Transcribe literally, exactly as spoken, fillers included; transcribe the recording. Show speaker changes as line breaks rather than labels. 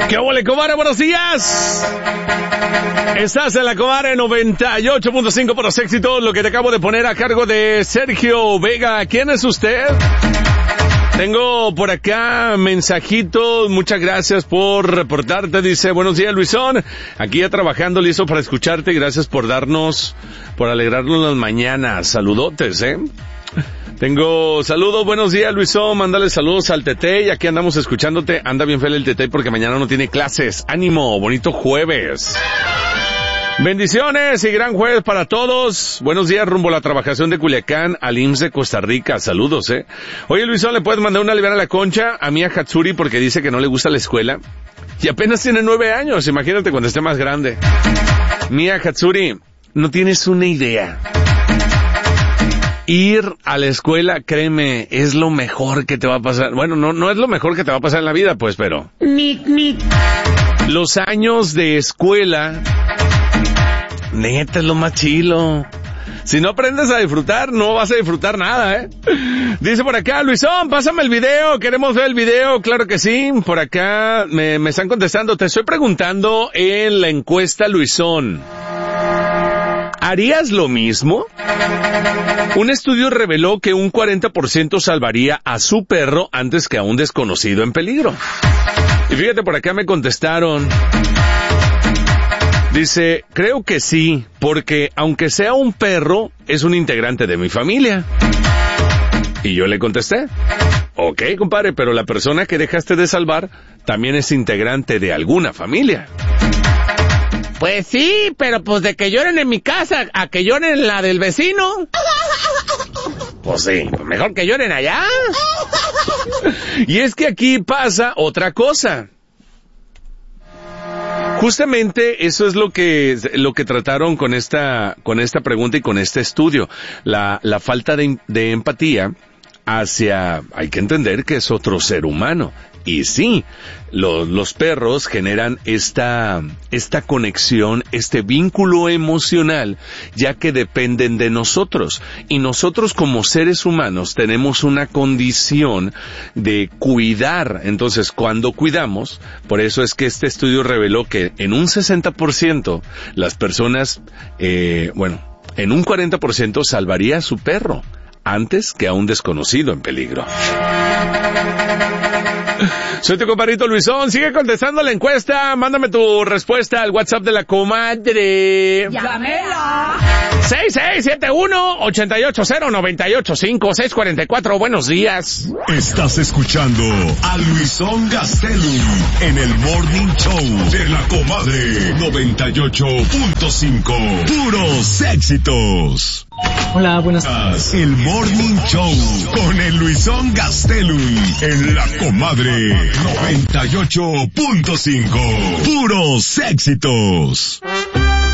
¿Qué huele, comadre? Buenos días. Estás en la comadre noventa y ocho punto cinco por los éxitos, lo que te acabo de poner a cargo de Sergio Vega. ¿Quién es usted? Tengo por acá mensajitos, muchas gracias por reportarte, dice, buenos días Luisón, aquí ya trabajando, listo para escucharte, gracias por darnos, por alegrarnos las mañanas, saludotes, eh. Tengo saludos, buenos días Luisón, mándale saludos al Tete y aquí andamos escuchándote, anda bien feliz el Tete porque mañana no tiene clases, ánimo, bonito jueves. Bendiciones y gran jueves para todos. Buenos días rumbo a la trabajación de Culiacán al I M S S de Costa Rica. Saludos, eh. Oye, Luisón, ¿le puedes mandar una libreta a la Concha a Mía Hatsuri porque dice que no le gusta la escuela? Y apenas tiene nueve años, imagínate cuando esté más grande. Mía Hatsuri, no tienes una idea. Ir a la escuela, créeme, es lo mejor que te va a pasar. Bueno, no, no es lo mejor que te va a pasar en la vida, pues, pero...
Mic, mic.
Los años de escuela... Neta, es lo más chilo. Si no aprendes a disfrutar, no vas a disfrutar nada, ¿eh? Dice por acá, Luisón, pásame el video, queremos ver el video, claro que sí. Por acá me, me están contestando, te estoy preguntando en la encuesta, Luisón, ¿harías lo mismo? Un estudio reveló que un cuarenta por ciento salvaría a su perro antes que a un desconocido en peligro. Y fíjate, por acá me contestaron... Dice, creo que sí, porque aunque sea un perro, es un integrante de mi familia. Y yo le contesté, ok, compadre, pero la persona que dejaste de salvar también es integrante de alguna familia.
Pues sí, pero pues de que lloren en mi casa a que lloren en la del vecino.
Pues sí,
mejor que lloren allá.
Y es que aquí pasa otra cosa. Justamente eso es lo que lo que trataron con esta con esta pregunta y con este estudio, la la falta de, de empatía hacia, hay que entender que es otro ser humano. Y sí, los, los perros generan esta, esta conexión, este vínculo emocional, ya que dependen de nosotros. Y nosotros como seres humanos tenemos una condición de cuidar. Entonces, cuando cuidamos, por eso es que este estudio reveló que en un sesenta por ciento las personas, eh, bueno, en un cuarenta por ciento salvaría a su perro antes que a un desconocido en peligro. Soy tu compadrito Luisón, sigue contestando la encuesta, mándame tu respuesta al WhatsApp de la comadre.
¡Llámela!
seis seis siete uno, ocho ocho cero, nueve ocho cinco, seis cuatro cuatro, buenos días.
Estás escuchando a Luisón Gastelum en el Morning Show de la comadre noventa y ocho punto cinco. Puros éxitos.
Hola, buenas tardes.
El Morning Show con el Luisón Gastelum en la comadre noventa y ocho punto cinco. Puros éxitos.